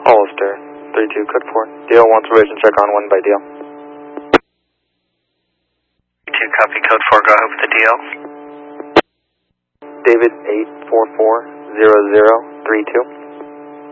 Hollister, 32, code 4. Deal wants a raise and check on 1 by deal. 2, copy, code 4, go ahead with the DL. David 8440032.